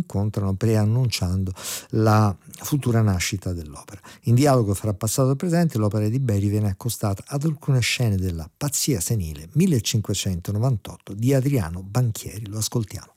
incontrano preannunciando la futura nascita dell'opera. In dialogo fra passato e presente, l'opera di Beri viene accostata ad alcune scene della Pazzia senile 1598 di Adriano Banchieri. Lo ascoltiamo.